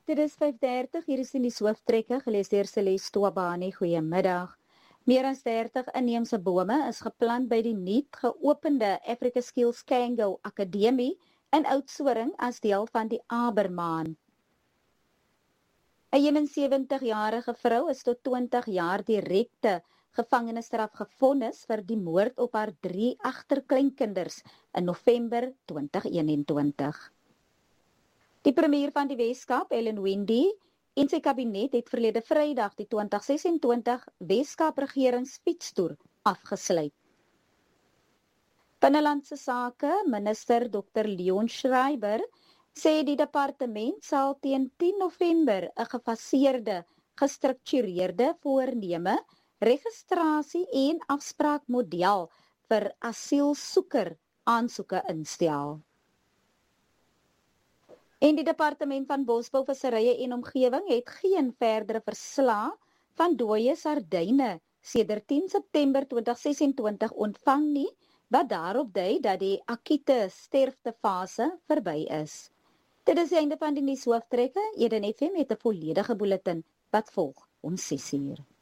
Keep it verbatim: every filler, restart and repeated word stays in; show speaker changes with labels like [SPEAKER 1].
[SPEAKER 1] Dit is vyf dertig, hier is in die hooftrekke, gelees deur Celeste Twabani. Goeiemiddag. Meer as dertig inheemse bome is geplant by die nuut geopende Africa Skills Kango Akademie in Oudtshoorn as deel van die Abermaan. 'n eenensewentigjarige vrou is tot twintig jaar direkte gevangenisstraf gevonnis vir die moord op haar drie agterkleinkinders in November twintig eenentwintig. Die premier van die Weskaap, Ellen Wendy, en sy kabinet het verlede Vrydag die twintig sesentwintig Weskaap regeringsfietstoer afgesluit. Binnelandse Sake minister dokter Leon Schreiber sê die departement sal teen tien November 'n gefaseerde, gestruktureerde voorneme, registrasie en afspraakmodel vir asielsoeker aansoeke instel. En die departement van Bosbou, Visserye en Omgewing het geen verdere verslae van dooie sardyne sedert tien September twintig sesentwintig ontvang nie, wat daarop dui dat die akute sterftefase verby is. Dit is die einde van die nuushooftrekke. Eden F M het 'n volledige bulletin wat volg om ses uur.